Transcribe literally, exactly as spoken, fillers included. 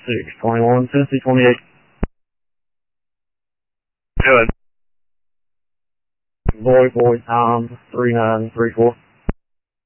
six twenty-one, Tennessee twenty-eight. Go ahead. Boy, boy, time, three nine three four.